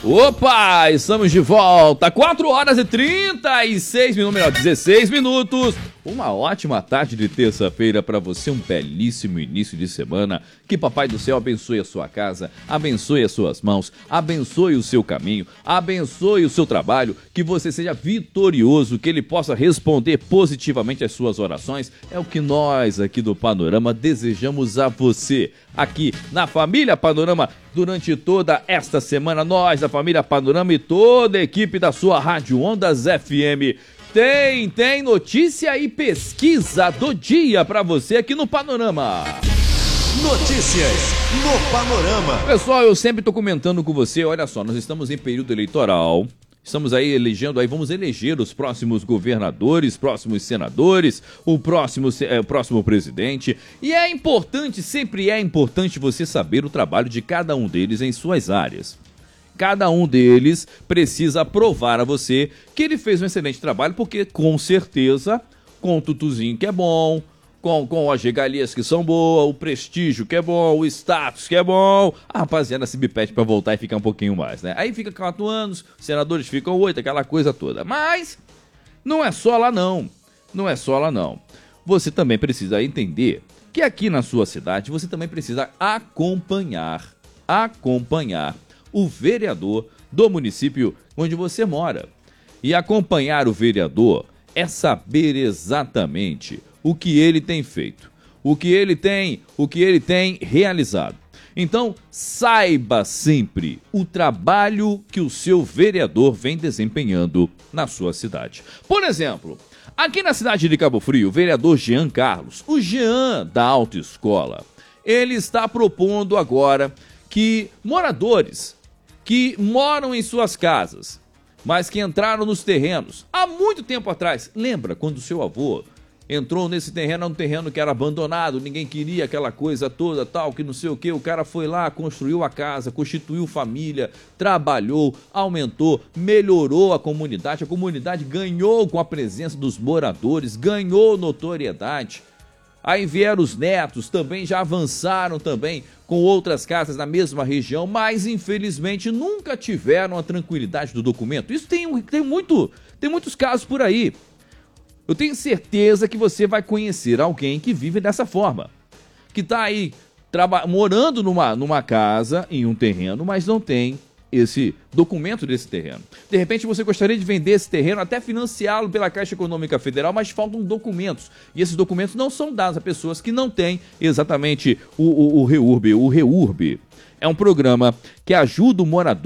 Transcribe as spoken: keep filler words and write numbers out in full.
Opa, estamos de volta, quatro horas e trinta e seis minutos, melhor, dezesseis minutos. Uma ótima tarde de terça-feira para você, um belíssimo início de semana. Que Papai do Céu abençoe a sua casa, abençoe as suas mãos, abençoe o seu caminho, abençoe o seu trabalho, que você seja vitorioso, que ele possa responder positivamente às suas orações. É o que nós aqui do Panorama desejamos a você. Aqui na Família Panorama, durante toda esta semana, nós da Família Panorama e toda a equipe da sua Rádio Ondas F M Tem, tem notícia e pesquisa do dia pra você aqui no Panorama. Notícias no Panorama. Pessoal, eu sempre tô comentando com você, olha só, nós estamos em período eleitoral, estamos aí elegendo, aí vamos eleger os próximos governadores, próximos senadores, o próximo, é, o próximo presidente, e é importante, sempre é importante você saber o trabalho de cada um deles em suas áreas. Cada um deles precisa provar a você que ele fez um excelente trabalho, porque com certeza, com o tutuzinho que é bom, com, com as regalias que são boas, o prestígio que é bom, o status que é bom, a rapaziada se me pede pra voltar e ficar um pouquinho mais, né? Aí fica quatro anos, senadores ficam oito, aquela coisa toda. Mas não é só lá não, não é só lá não. Você também precisa entender que aqui na sua cidade você também precisa acompanhar, acompanhar o vereador do município onde você mora. E acompanhar o vereador é saber exatamente o que ele tem feito, o que ele tem, o que ele tem realizado. Então, saiba sempre o trabalho que o seu vereador vem desempenhando na sua cidade. Por exemplo, aqui na cidade de Cabo Frio, o vereador Jean Carlos, o Jean da autoescola, ele está propondo agora que moradores que moram em suas casas, mas que entraram nos terrenos há muito tempo atrás. Lembra quando seu avô entrou nesse terreno, um terreno que era abandonado, ninguém queria aquela coisa toda, tal, que não sei o que, o cara foi lá, construiu a casa, constituiu família, trabalhou, aumentou, melhorou a comunidade, a comunidade ganhou com a presença dos moradores, ganhou notoriedade. Aí vieram os netos, também já avançaram também com outras casas na mesma região, mas infelizmente nunca tiveram a tranquilidade do documento. Isso tem, tem, muito, tem muitos casos por aí. Eu tenho certeza que você vai conhecer alguém que vive dessa forma, que está aí morando numa, numa casa, em um terreno, mas não tem esse documento desse terreno. De repente você gostaria de vender esse terreno, até financiá-lo pela Caixa Econômica Federal, mas faltam documentos. E esses documentos não são dados a pessoas que não têm exatamente o, o, o REURB. O REURB é um programa que ajuda o morador